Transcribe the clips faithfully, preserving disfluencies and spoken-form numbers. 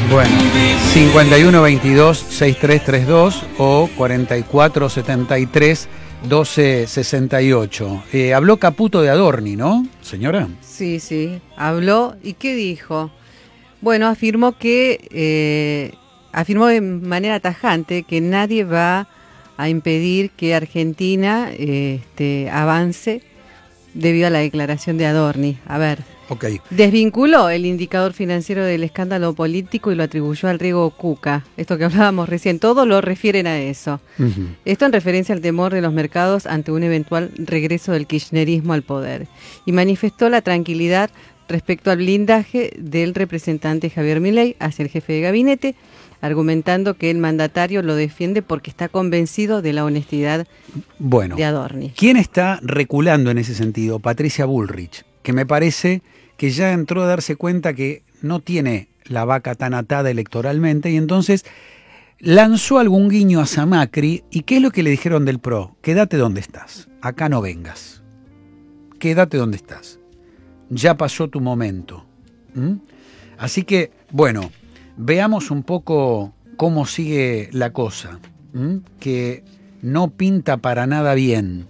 Bueno, cincuenta y uno veintidós sesenta y tres treinta y dos o cuarenta y cuatro setenta y tres doce sesenta y ocho. Eh, habló Caputo de Adorni, ¿no, señora? Sí, sí, habló. ¿Y qué dijo? Bueno, afirmó que, eh, afirmó de manera tajante que nadie va a impedir que Argentina eh, este, avance debido a la declaración de Adorni. A ver, okay. Desvinculó el indicador financiero del escándalo político y lo atribuyó al riego Cuca. Esto que hablábamos recién, todo lo refieren a eso. Uh-huh. Esto en referencia al temor de los mercados ante un eventual regreso del kirchnerismo al poder. Y manifestó la tranquilidad respecto al blindaje del representante Javier Milei hacia el jefe de gabinete, argumentando que el mandatario lo defiende porque está convencido de la honestidad bueno, de Adorni. ¿Quién está reculando en ese sentido? Patricia Bullrich, que me parece que ya entró a darse cuenta que no tiene la vaca tan atada electoralmente y entonces lanzó algún guiño a Samacri. ¿Y qué es lo que le dijeron del P R O? Quédate donde estás, acá no vengas. Quédate donde estás. Ya pasó tu momento. ¿Mm? Así que, bueno, veamos un poco cómo sigue la cosa, ¿Mm? que no pinta para nada bien,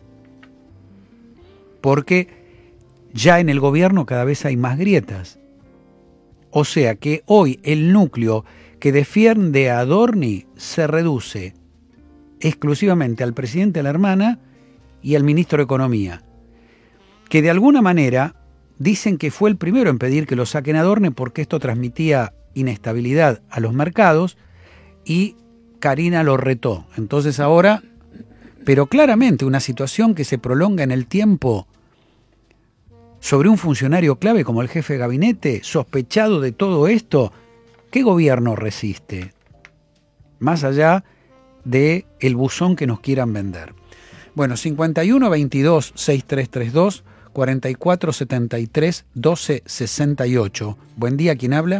porque ya en el gobierno cada vez hay más grietas. O sea que hoy el núcleo que defiende a Adorni se reduce exclusivamente al presidente de la hermana y al ministro de Economía, que de alguna manera dicen que fue el primero en pedir que lo saquen a Adorni porque esto transmitía inestabilidad a los mercados y Karina lo retó. Entonces ahora, pero claramente una situación que se prolonga en el tiempo sobre un funcionario clave como el jefe de gabinete, sospechado de todo esto, ¿qué gobierno resiste? Más allá de el buzón que nos quieran vender. Bueno, cincuenta y uno veintidós sesenta y tres treinta y dos, cuarenta y cuatro setenta y tres doce sesenta y ocho. Buen día, ¿quién habla?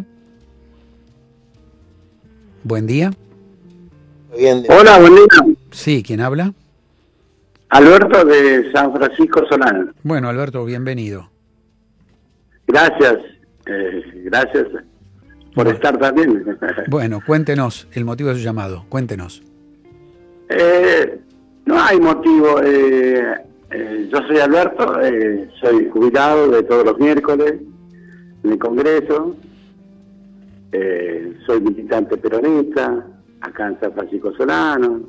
Buen día. Bien, hola, buen día. Sí, ¿quién habla? Alberto de San Francisco Solano. Bueno, Alberto, bienvenido. Gracias, eh, gracias por bueno. estar también. Bueno, cuéntenos el motivo de su llamado, cuéntenos. Eh, no hay motivo. Eh, eh, yo soy Alberto, eh, soy jubilado de todos los miércoles en el Congreso. Eh, soy militante peronista acá en San Francisco Solano.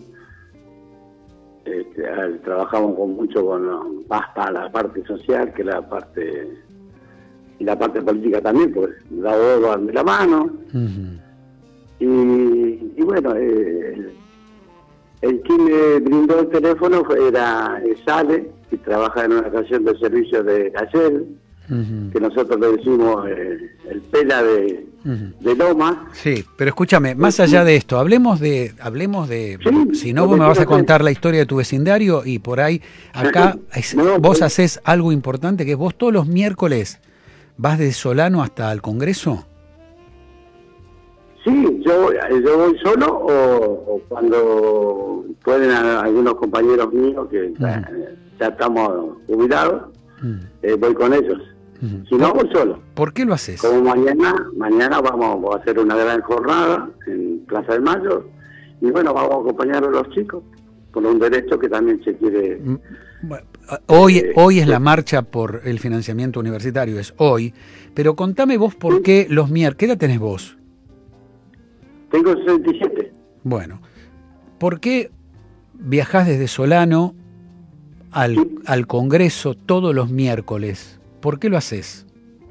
Este, trabajamos con mucho con más para la parte social que la parte y la parte política también, porque la dos van de la mano. Uh-huh. y, y bueno, eh, el, el que me brindó el teléfono fue, era Sale, que trabaja en una estación de servicio de Gallel, uh-huh. que nosotros le decimos eh, el pela de, uh-huh. de Loma. Sí, pero escúchame, más allá de esto, hablemos de, hablemos de, sí, si no vos me vas a contar la historia de tu vecindario y por ahí, acá es, no, vos hacés algo importante, que vos todos los miércoles vas de Solano hasta el Congreso. Sí, yo, yo voy solo o, o cuando pueden a, algunos compañeros míos que uh-huh. ya, ya estamos jubilados, uh-huh. eh, voy con ellos. Uh-huh. Si no, voy solo. ¿Por qué lo haces? Como mañana, mañana vamos a hacer una gran jornada en Plaza de Mayo y bueno, vamos a acompañar a los chicos por un derecho que también se quiere... Bueno, hoy, eh, hoy es la marcha por el financiamiento universitario, es hoy, pero contame vos por ¿sí? qué los miércoles... ¿Qué edad tenés vos? Tengo sesenta y siete. Bueno, ¿por qué viajás desde Solano al, ¿sí? al Congreso todos los miércoles? ¿Por qué lo haces?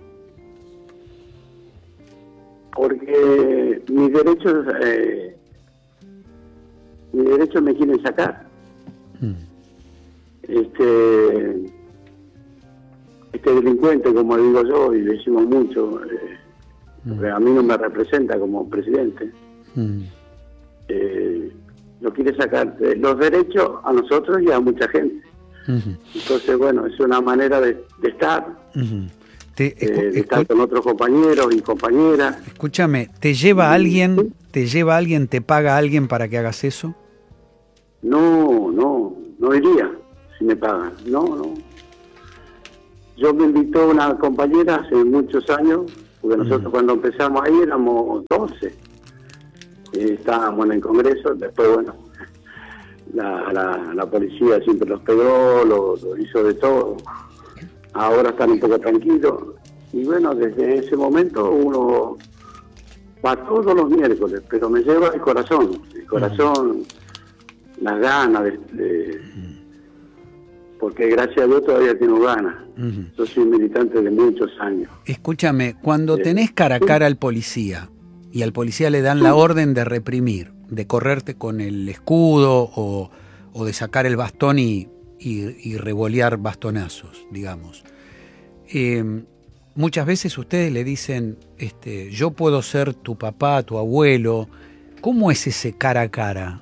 Porque mis derechos, eh, mis derechos me quieren sacar. Hmm. Este, este delincuente, como digo yo, y le decimos mucho, eh, hmm. a mí no me representa como presidente. Hmm. Eh, lo quiere sacar de los derechos a nosotros y a mucha gente. Uh-huh. Entonces, bueno, es una manera de, de estar, uh-huh. te, eh, de estar con otros compañeros y compañeras. Escúchame, ¿te lleva alguien, ¿sí? te lleva alguien, te paga alguien para que hagas eso? No, no, no iría si me pagan, no, no. Yo me invitó una compañera hace muchos años, porque nosotros mm. cuando empezamos ahí éramos doce, eh, estábamos en el Congreso, después bueno, la, la, la policía siempre los pegó, lo, lo hizo de todo, ahora están un poco tranquilos, y bueno, desde ese momento uno va todos los miércoles, pero me lleva el corazón, el corazón, mm. las ganas de... de mm. porque gracias a Dios todavía tengo ganas. Uh-huh. Yo soy militante de muchos años. Escúchame, cuando eh, tenés cara a cara al policía y al policía le dan sí. la orden de reprimir, de correrte con el escudo o, o de sacar el bastón y, y, y revolear bastonazos, digamos. Eh, muchas veces ustedes le dicen, este, yo puedo ser tu papá, tu abuelo. ¿Cómo es ese cara a cara?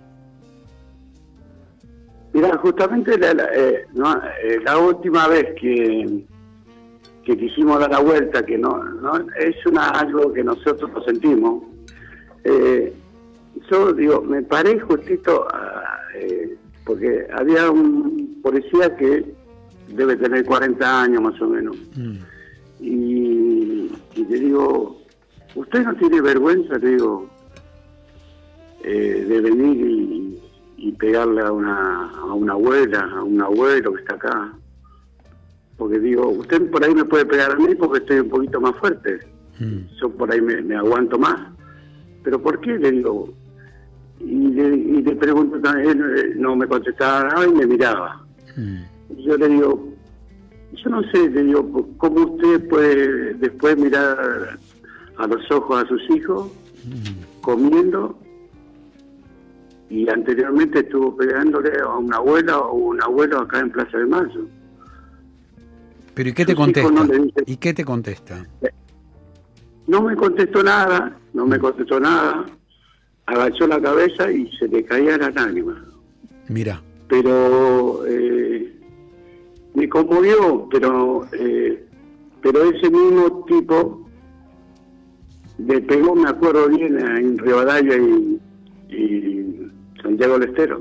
Mira, justamente la, la, eh, no, eh, la última vez que, que quisimos dar la vuelta, que no, no es una algo que nosotros lo sentimos, eh, yo digo, me paré justito, a, eh, porque había un policía que debe tener cuarenta años más o menos, mm. y, y le digo, ¿usted no tiene vergüenza, le digo, eh, de venir y... y pegarle a una a una abuela, a un abuelo que está acá? Porque digo, usted por ahí me puede pegar a mí porque estoy un poquito más fuerte, mm. yo por ahí me, me aguanto más, pero ¿por qué? Le digo, y le, y le pregunto también, él no me contestaba nada y me miraba. Mm. Y yo le digo, yo no sé, le digo, ¿cómo usted puede después mirar a los ojos a sus hijos mm. comiendo? Y anteriormente estuvo pegándole a una abuela o un abuelo acá en Plaza de Mayo. ¿Pero y qué te contesta? No dice, ¿Y qué te contesta? No me contestó nada, no me contestó nada. Agachó la cabeza y se le caía la lágrima. Mira. Pero eh, me conmovió, pero eh, pero ese mismo tipo le pegó, me acuerdo bien, en Rivadavia y, y Santiago del Estero.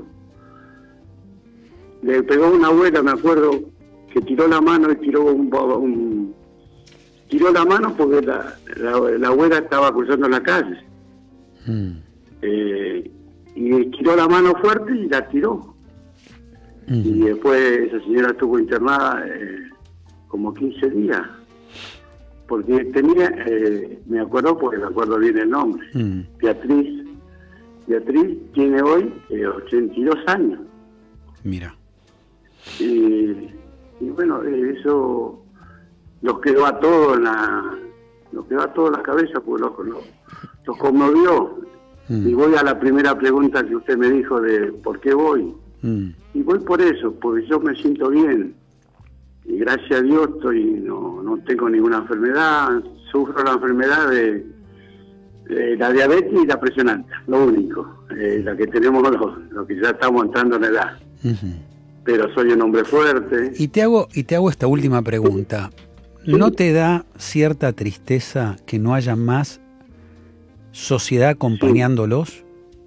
Le pegó una abuela, me acuerdo, que tiró la mano y tiró un, un tiró la mano porque la, la, la abuela estaba cruzando la calle. Mm. Eh, y tiró la mano fuerte y la tiró. Mm. Y después esa señora estuvo internada eh, como quince días. Porque tenía, eh, me acuerdo porque me acuerdo bien el nombre, mm. Beatriz. Beatriz tiene hoy eh, ochenta y dos años. Mira. Y, y bueno, eh, eso nos quedó a todos en la, nos quedó a todos en la cabeza, porque los, los, los conmovió. Mm. Y voy a la primera pregunta que usted me dijo de ¿por qué voy? Mm. Y voy por eso, porque yo me siento bien. Y gracias a Dios estoy, no, no tengo ninguna enfermedad, sufro la enfermedad de, de la diabetes y la presión alta, lo único, eh, la que tenemos los, los que ya estamos entrando en edad. Uh-huh. Pero soy un hombre fuerte. Y te hago, y te hago esta última pregunta. ¿Sí? ¿No te da cierta tristeza que no haya más sociedad acompañándolos?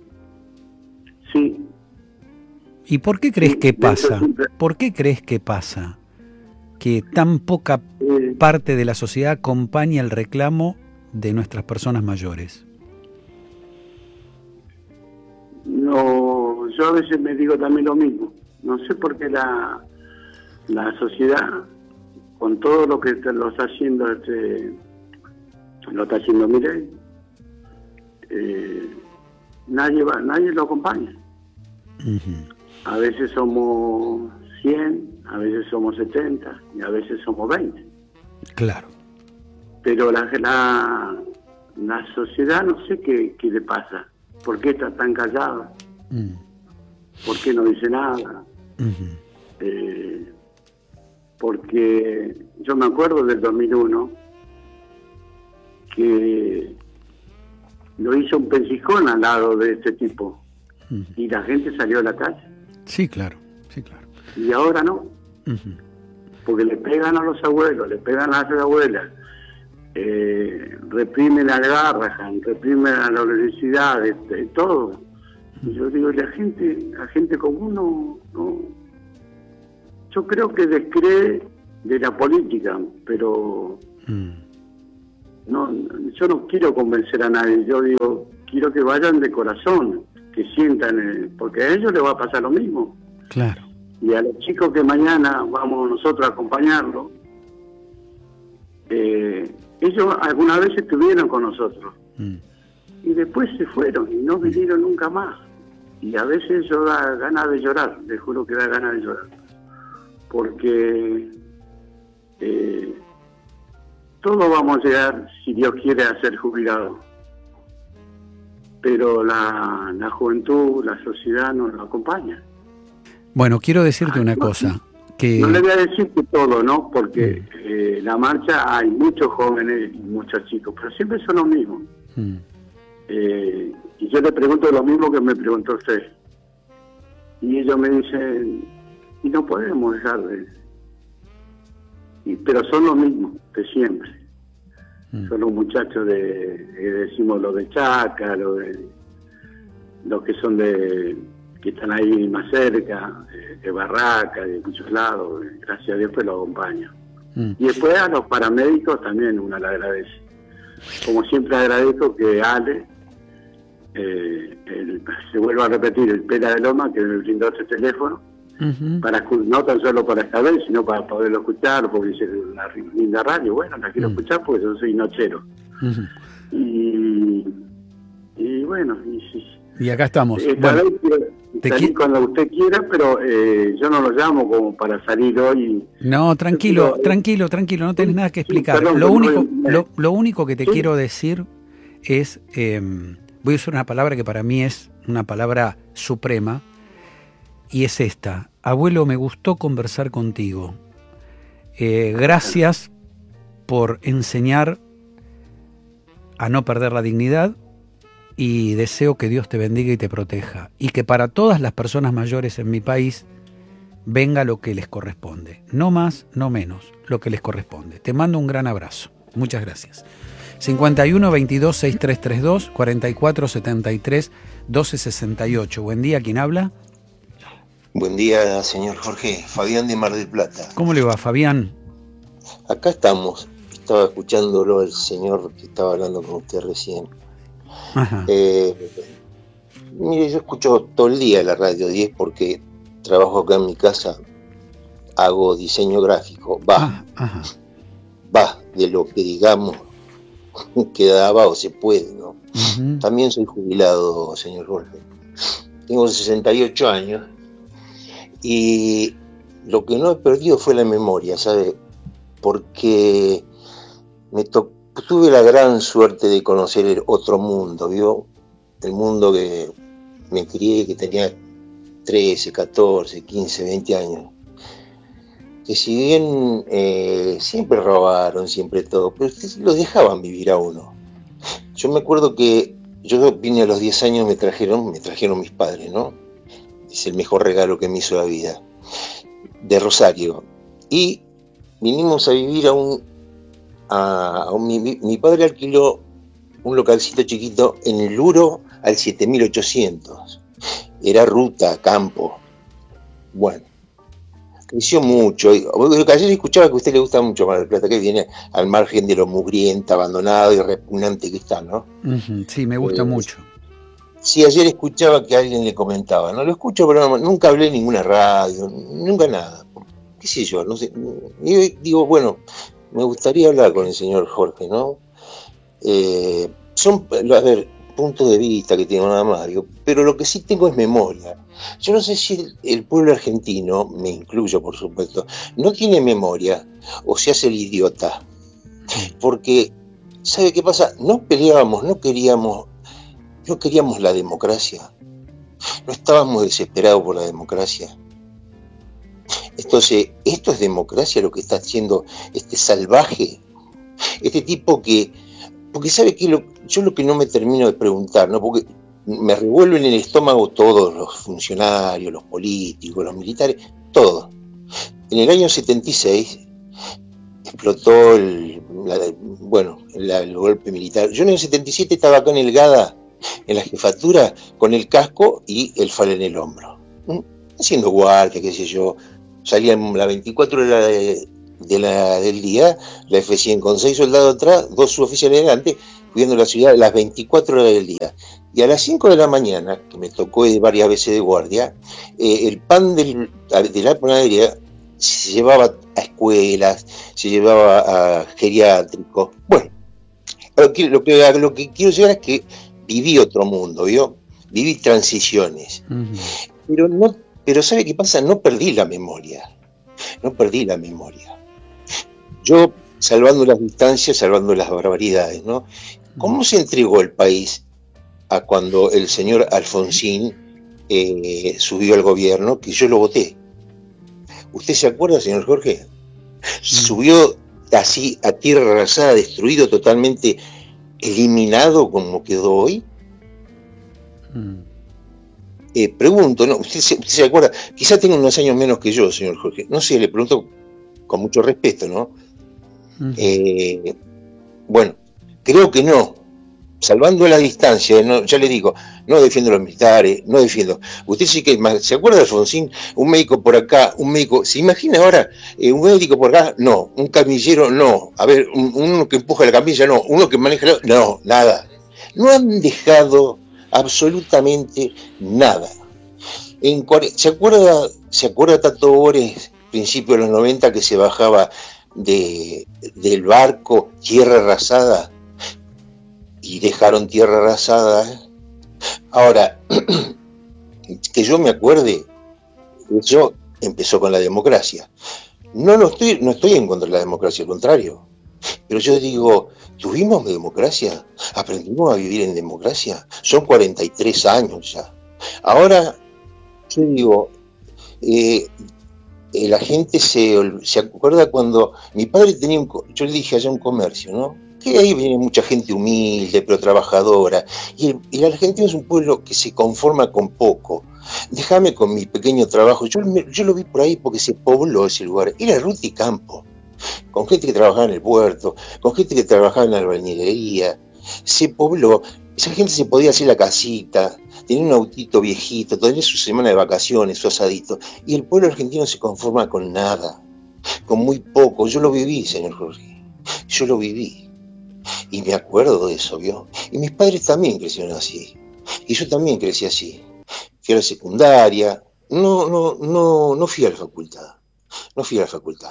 Sí. ¿Y por qué crees sí, que pasa? ¿Por qué crees que pasa? Que tan poca parte de la sociedad acompaña el reclamo de nuestras personas mayores. No, yo a veces me digo también lo mismo. No sé por qué la, la sociedad, con todo lo que lo está haciendo, este, lo está haciendo Milei, eh, nadie va, nadie lo acompaña. Uh-huh. A veces somos cien, a veces somos setenta y a veces somos veinte. Claro. Pero la, la, la sociedad no sé qué, qué le pasa. ¿Por qué está tan callada? Mm. ¿Por qué no dice nada? Uh-huh. Eh, porque yo me acuerdo del dos mil uno que lo hizo un pensicón al lado de este tipo. Uh-huh. Y la gente salió a la calle. Sí, claro, sí, claro. Y ahora no. Uh-huh. Porque le pegan a los abuelos, le pegan a las abuelas, eh, reprimen al Garrahan, reprimen a la universidad, de, de todo. Y yo digo, la gente, la gente común no, no, yo creo que descree de la política, pero mm. no, yo no quiero convencer a nadie, yo digo, quiero que vayan de corazón, que sientan, eh, porque a ellos les va a pasar lo mismo. Claro. Y a los chicos que mañana vamos nosotros a acompañarlos, eh, ellos alguna vez estuvieron con nosotros mm. y después se fueron y no vinieron mm. nunca más. Y a veces yo da ganas de llorar, les juro que da ganas de llorar, porque eh, todos vamos a llegar, si Dios quiere, a ser jubilados, pero la, la juventud, la sociedad nos lo acompaña. Bueno, quiero decirte una cosa. Que... No le voy a decir que todo, ¿no? Porque mm. eh, la marcha hay muchos jóvenes y muchos chicos, pero siempre son los mismos. Mm. Eh, y yo le pregunto lo mismo que me preguntó usted. Y ellos me dicen, y no podemos dejar de... Y, pero son los mismos de siempre. Mm. Son los muchachos de, eh, decimos, los de Chaca, los, de, los que son de... que están ahí más cerca, de, de Barraca, de muchos lados, gracias a Dios pues lo acompaño. Mm. Y después a los paramédicos también uno le agradece. Como siempre agradezco que Ale, eh, el, se vuelva a repetir, el Pera de Loma, que me brindó este teléfono, uh-huh. para no tan solo para esta vez, sino para poderlo escuchar, porque es una linda radio, bueno, la quiero uh-huh. escuchar porque yo soy nochero. Uh-huh. Y, y bueno, y, y acá estamos. Esta bueno. vez, Te salir cuando usted quiera, pero eh, yo no lo llamo como para salir hoy. No, tranquilo, quiero, tranquilo, tranquilo, no tenés nada que explicar. Sí, perdón, lo, único, me... lo, lo único que te ¿Sí? quiero decir es, eh, voy a usar una palabra que para mí es una palabra suprema, y es esta. Abuelo, me gustó conversar contigo. Eh, gracias por enseñar a no perder la dignidad, y deseo que Dios te bendiga y te proteja, y que para todas las personas mayores en mi país venga lo que les corresponde, no más, no menos, lo que les corresponde. Te mando un gran abrazo. Muchas gracias. cincuenta y uno, veintidós, sesenta y tres treinta y dos, cuarenta y cuatro, setenta y tres, doce, sesenta y ocho. Buen día, ¿quién habla? Buen día, señor Jorge. Fabián de Mar del Plata. ¿Cómo le va, Fabián? Acá estamos. Estaba escuchándolo el señor que estaba hablando con usted recién. Ajá. Eh, mire, yo escucho todo el día la Radio diez porque trabajo acá en mi casa, hago diseño gráfico, va, ah, va de lo que digamos que daba o se puede, ¿no? Uh-huh. También soy jubilado, señor Jorge. Tengo sesenta y ocho años y lo que no he perdido fue la memoria, ¿sabe? Porque me tocó. Tuve la gran suerte de conocer el otro mundo, ¿vio? El mundo que me crié, que tenía trece, catorce, quince, veinte años. Que si bien eh, siempre robaron, siempre todo, pero los dejaban vivir a uno. Yo me acuerdo que yo vine a los diez años, me trajeron, me trajeron mis padres, ¿no? Es el mejor regalo que me hizo la vida. De Rosario. Y vinimos a vivir a un... A, a un, mi, mi padre alquiló un localcito chiquito en el Luro al siete mil ochocientos. Era ruta, campo. Bueno, creció mucho. Ayer escuchaba que a usted le gusta mucho Mar del Plata, que viene al margen de lo mugrienta, abandonado y repugnante que está, ¿no? Uh-huh, sí, me gusta eh, mucho. Sí, ayer escuchaba que alguien le comentaba. No lo escucho, pero no, nunca hablé en ninguna radio, nunca nada. ¿Qué sé yo? No sé. Y digo, bueno, me gustaría hablar con el señor Jorge, ¿no? Eh, son, a ver, puntos de vista que tengo nada más, digo, pero lo que sí tengo es memoria. Yo no sé si el, el pueblo argentino, me incluyo por supuesto, no tiene memoria o se hace el idiota. Porque, ¿sabe qué pasa? No peleábamos, no queríamos, no queríamos la democracia. No estábamos desesperados por la democracia. Entonces, ¿esto es democracia lo que está haciendo este salvaje? Este tipo que... Porque sabe que lo, yo lo que no me termino de preguntar, ¿no? Porque me revuelven en el estómago todos los funcionarios, los políticos, los militares, todo. En el año setenta y seis explotó el, la, bueno, la, el golpe militar. Yo en el setenta y siete estaba acá en el Gada, en la jefatura, con el casco y el fal en el hombro. ¿Mm? Haciendo guardia, qué sé yo. Salía en la veinticuatro horas de, de la, del día, la F cien con seis soldados atrás, dos suboficiales delante, cuidando la ciudad las veinticuatro horas del día. Y a las cinco de la mañana, que me tocó ir varias veces de guardia, eh, el pan del, de la panadería se llevaba a escuelas, se llevaba a geriátricos. Bueno, lo que, lo que, lo que quiero llegar es que viví otro mundo, ¿vio? Viví transiciones. Uh-huh. Pero, no, pero ¿sabe qué pasa? No perdí la memoria. No perdí la memoria. Yo, salvando las distancias, salvando las barbaridades, ¿no? ¿Cómo se entregó el país a cuando el señor Alfonsín eh, subió al gobierno, que yo lo voté? ¿Usted se acuerda, señor Jorge? Subió así a tierra arrasada, destruido, totalmente eliminado como quedó hoy. Mm. Eh, pregunto, ¿no? ¿Usted se, usted se acuerda? Quizá tenga unos años menos que yo, señor Jorge. No sé, le pregunto con mucho respeto, ¿no? Mm. Eh, bueno, creo que no. Salvando la distancia, no, ya le digo, no defiendo a los militares, no defiendo. Usted sí que, ¿se acuerda de Alfonsín? Un médico por acá, un médico, ¿se imagina ahora eh, un médico por acá? No, un camillero, no. A ver, un, uno que empuja la camilla, no. Uno que maneja la... No, nada. No han dejado absolutamente nada. En, ¿Se acuerda, se acuerda Tato Bores, principio de los noventa, que se bajaba de, del barco, tierra arrasada? Y dejaron tierra arrasada. Ahora, que yo me acuerde, eso empezó con la democracia. No, no estoy, no estoy en contra de la democracia, al contrario. Pero yo digo, ¿tuvimos democracia? ¿Aprendimos a vivir en democracia? Son cuarenta y tres años ya. Ahora, yo digo, eh, eh, la gente se, se acuerda cuando mi padre tenía un, yo le dije allá un comercio, ¿no? Que ahí viene mucha gente humilde, pero trabajadora, y el, y el argentino es un pueblo que se conforma con poco. Déjame con mi pequeño trabajo, yo, yo lo vi por ahí porque se pobló ese lugar, era ruta y campo, con gente que trabajaba en el puerto, con gente que trabajaba en la albañilería, se pobló, esa gente se podía hacer la casita, tenía un autito viejito, tenía su semana de vacaciones, su asadito, y el pueblo argentino se conforma con nada, con muy poco. Yo lo viví, señor Jorge, yo lo viví. Y me acuerdo de eso, ¿vio? Y mis padres también crecieron así. Y yo también crecí así. Fui a la secundaria. No, no, no, no fui a la facultad. No fui a la facultad.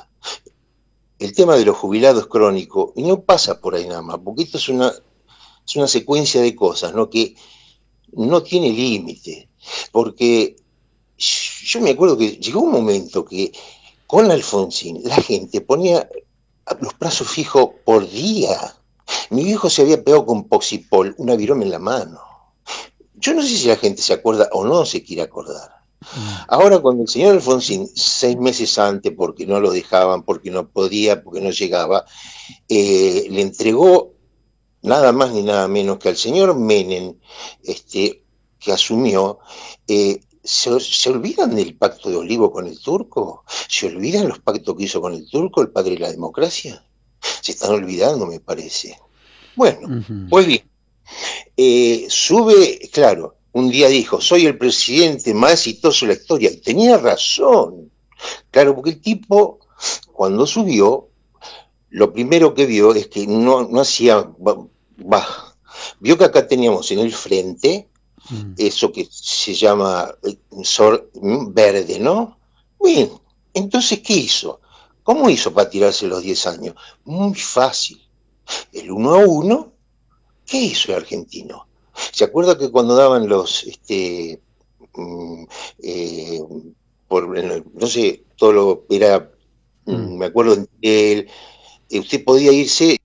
El tema de los jubilados crónicos, y no pasa por ahí nada más, porque esto es una, es una secuencia de cosas, ¿no? Que no tiene límite. Porque yo me acuerdo que llegó un momento que con Alfonsín la gente ponía los plazos fijos por día. Mi viejo se había pegado con Poxipol, una viroma en la mano. Yo no sé si la gente se acuerda o no se quiere acordar. Ahora, cuando el señor Alfonsín, seis meses antes, porque no lo dejaban, porque no podía, porque no llegaba, eh, le entregó nada más ni nada menos que al señor Menem, este, que asumió, eh, ¿se, ¿se olvidan del pacto de Olivo con el turco? ¿Se olvidan los pactos que hizo con el turco, el padre de la democracia? Se están olvidando, me parece. Bueno, uh-huh. Pues bien, eh, sube, claro, un día dijo, soy el presidente más exitoso de la historia, y tenía razón, claro, porque el tipo, cuando subió, lo primero que vio es que no, no hacía, bah, vio que acá teníamos en el frente, uh-huh. Eso que se llama sor, verde, ¿no? Bien, entonces, ¿qué hizo? ¿Cómo hizo para tirarse los diez años? Muy fácil. El uno a uno, ¿qué hizo el argentino? ¿Se acuerda que cuando daban los, este, eh, por, no sé, todo lo era, mm. me acuerdo de él, eh, usted podía irse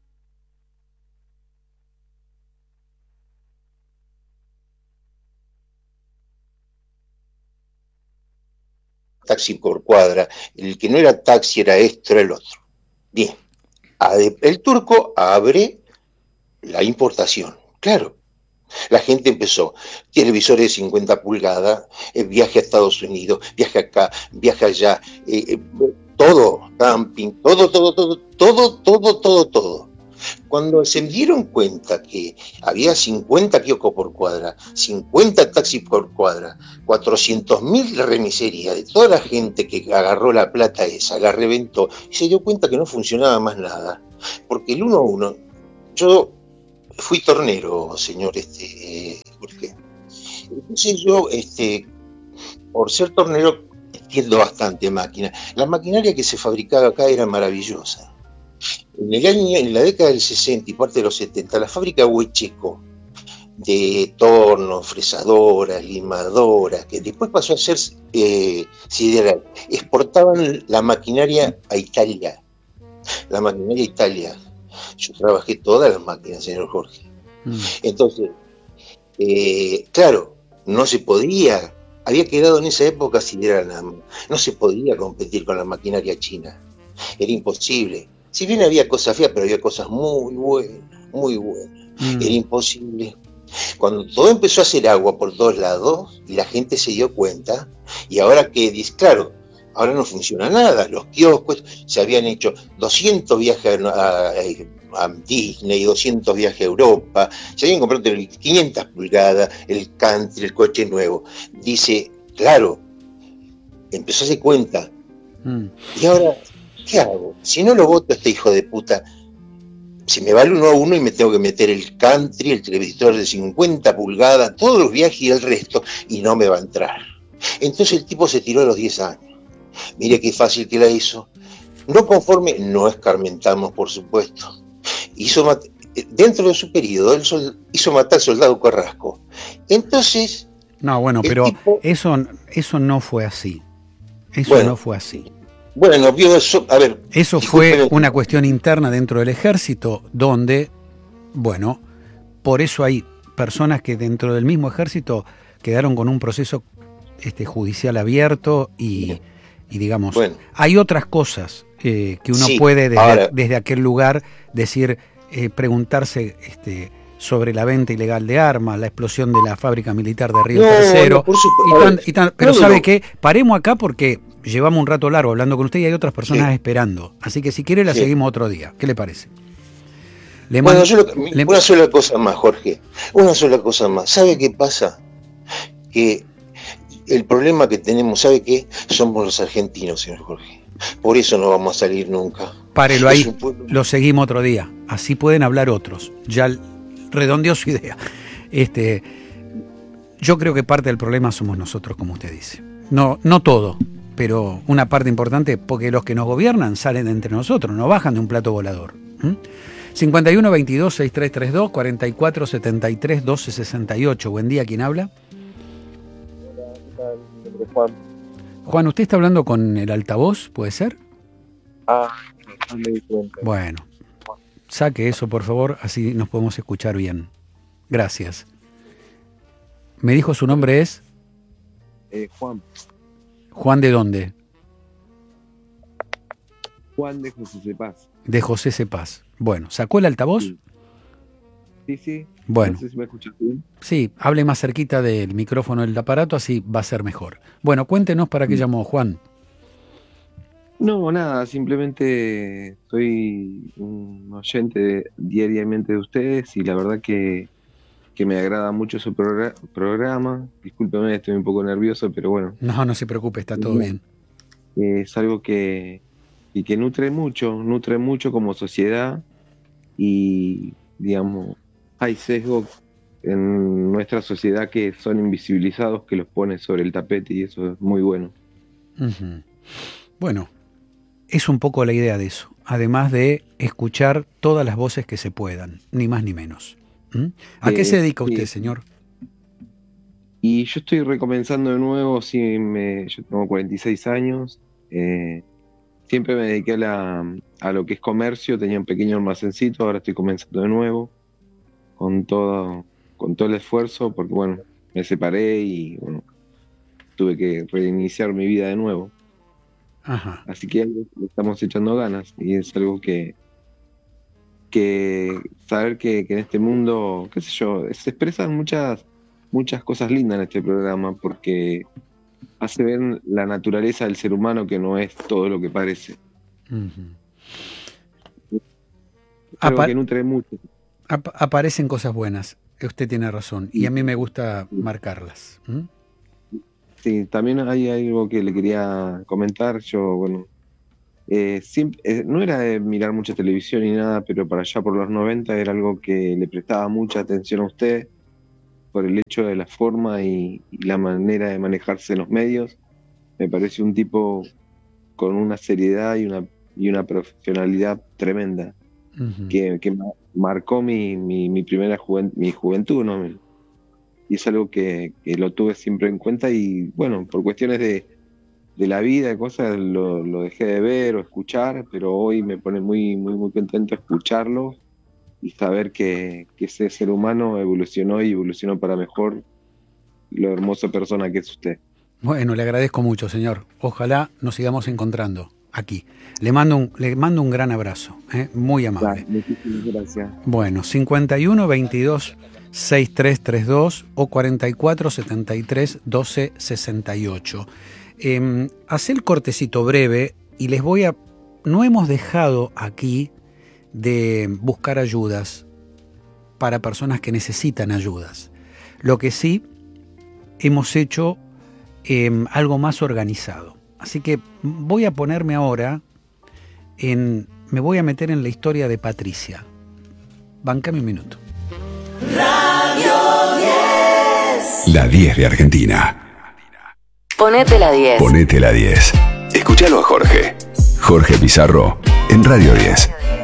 taxi por cuadra, el que no era taxi era esto, era el otro. Bien, el turco abre la importación, claro. La gente empezó, televisores de cincuenta pulgadas, eh, viaje a Estados Unidos, viaje acá, viaje allá, eh, eh, todo, camping, todo, todo, todo, todo, todo, todo, todo. Cuando se dieron cuenta que había cincuenta kioscos por cuadra, cincuenta taxis por cuadra, cuatrocientos mil remiserías de toda la gente que agarró la plata esa, la reventó, y se dio cuenta que no funcionaba más nada. Porque el uno a uno, yo fui tornero, señor este, eh, Jorge. Entonces yo, este, por ser tornero, entiendo bastante máquina. La maquinaria que se fabricaba acá era maravillosa. En el año, en la década del sesenta y parte de los setenta, la fábrica Huecheco, de tornos, fresadoras, limadoras, que después pasó a ser eh, sideral, exportaban la maquinaria a Italia. La maquinaria a Italia. Yo trabajé todas las máquinas, señor Jorge. Mm. Entonces, eh, claro, no se podía, había quedado en esa época sideral nada más. No se podía competir con la maquinaria china. Era imposible. Si bien había cosas feas, pero había cosas muy buenas, muy buenas. Mm. Era imposible. Cuando todo empezó a hacer agua por todos lados, y la gente se dio cuenta, y ahora que dice, claro, ahora no funciona nada, los kioscos, se habían hecho doscientos viajes a, a, a Disney, doscientos viajes a Europa, se habían comprado quinientas pulgadas, el country, el coche nuevo. Dice, claro, empezó a darse cuenta, mm. y ahora, ¿qué hago? Si no lo voto a este hijo de puta, se me va el uno a uno y me tengo que meter el country, el televisor de cincuenta pulgadas, todos los viajes y el resto, y no me va a entrar. Entonces el tipo se tiró a los diez años. Mire qué fácil que la hizo. No conforme, no escarmentamos, por supuesto. Hizo mat- dentro de su periodo, él sol- hizo matar al soldado Carrasco. Entonces... No, bueno, pero tipo, eso, eso no fue así. Eso bueno, no fue así. Bueno, vio eso, a ver... Eso fue una cuestión interna dentro del ejército, donde, bueno, por eso hay personas que dentro del mismo ejército quedaron con un proceso este, judicial abierto y... Y digamos, bueno, hay otras cosas eh, que uno sí, puede desde, ahora, desde aquel lugar decir, eh, preguntarse este, sobre la venta ilegal de armas, la explosión de la fábrica militar de Río no, Tercero. No, y tan, y tan, pero no, ¿sabe no. qué? Paremos acá porque llevamos un rato largo hablando con usted y hay otras personas sí. esperando. Así que si quiere la sí. seguimos otro día. ¿Qué le parece? Le bueno, man... yo lo, le... una sola cosa más, Jorge. Una sola cosa más. ¿Sabe qué pasa? Que... El problema que tenemos, ¿sabe qué? Somos los argentinos, señor Jorge. Por eso no vamos a salir nunca. Párelo ahí, pueblo... lo seguimos otro día. Así pueden hablar otros. Ya redondeó su idea. Este, yo creo que parte del problema somos nosotros, como usted dice. No, no todo, pero una parte importante, porque los que nos gobiernan salen de entre nosotros, no bajan de un plato volador. ¿Mm? cincuenta y uno, veintidós, sesenta y tres treinta y dos, cuarenta y cuatro, setenta y tres, doce, sesenta y ocho. Buen día, ¿quién habla? Juan. Juan, ¿usted está hablando con el altavoz? ¿Puede ser? Ah, no me di cuenta. Bueno, saque eso, por favor, así nos podemos escuchar bien. Gracias. ¿Me dijo su nombre es? Eh, Juan. ¿Juan de dónde? Juan de José Cepaz. De José Cepaz. Bueno, ¿sacó el altavoz? Sí, sí. sí. Bueno. No sé si me escuchas bien. Sí, hable más cerquita del micrófono del aparato, así va a ser mejor. Bueno, cuéntenos para qué llamó Juan. No, nada, simplemente soy un oyente de, diariamente de ustedes y la verdad que, que me agrada mucho su progr- programa. Discúlpeme, estoy un poco nervioso, pero bueno. No, no se preocupe, está todo bien. Es algo que, y que nutre mucho, nutre mucho como sociedad y, digamos, hay sesgos en nuestra sociedad que son invisibilizados, que los pone sobre el tapete y eso es muy bueno. Uh-huh. Bueno, es un poco la idea de eso, además de escuchar todas las voces que se puedan, ni más ni menos. ¿Mm? ¿A eh, qué se dedica usted, sí. señor? Y yo estoy recomenzando de nuevo, sí, me, yo tengo cuarenta y seis años, eh, siempre me dediqué a, la, a lo que es comercio, tenía un pequeño almacencito, ahora estoy comenzando de nuevo. Con todo, con todo el esfuerzo, porque bueno, me separé y bueno, tuve que reiniciar mi vida de nuevo. Ajá. Así que le estamos echando ganas y es algo que, que saber que, que en este mundo, qué sé yo, se expresan muchas, muchas cosas lindas en este programa porque hace ver la naturaleza del ser humano que no es todo lo que parece. Uh-huh. algo que nutre mucho. Ap aparecen cosas buenas, usted tiene razón, y a mí me gusta marcarlas. ¿Mm? Sí, también hay algo que le quería comentar. Yo, bueno, eh, siempre, eh, no era de mirar mucha televisión ni nada, pero para allá por los noventa era algo que le prestaba mucha atención a usted por el hecho de la forma y, y la manera de manejarse en los medios. Me parece un tipo con una seriedad y una, y una profesionalidad tremenda. Uh-huh. que, que marcó mi, mi, mi primera juvent mi juventud, ¿no? Y es algo que, que lo tuve siempre en cuenta y bueno, por cuestiones de, de la vida, de cosas, lo, lo dejé de ver o escuchar, pero hoy me pone muy, muy, muy contento escucharlo y saber que, que ese ser humano evolucionó y evolucionó para mejor, lo hermosa persona que es usted. Bueno, le agradezco mucho, señor. Ojalá nos sigamos encontrando aquí. Le mando un, le mando un gran abrazo, ¿eh? Muy amable. Muchísimas gracias. Bueno, cincuenta y uno, veintidós, sesenta y tres treinta y dos o cuarenta y cuatro, setenta y tres, doce, sesenta y ocho. Eh, hacé el cortecito breve y les voy a... No hemos dejado aquí de buscar ayudas para personas que necesitan ayudas. Lo que sí hemos hecho eh, algo más organizado. Así que voy a ponerme ahora en... Me voy a meter en la historia de Patricia. Bancame un minuto. Radio diez. La diez de Argentina. Ponete la diez. Ponete la diez. Escúchalo a Jorge. Jorge Pizarro en Radio diez.